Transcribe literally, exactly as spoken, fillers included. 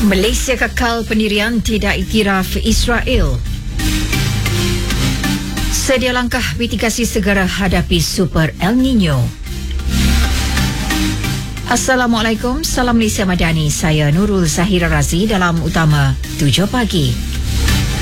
Malaysia kekal pendirian tidak iktiraf Israel. Sedia langkah mitigasi segera hadapi Super El Nino. Assalamualaikum, salam Malaysia Madani. Saya Nurul Zahira Razi dalam Utama tujuh pagi.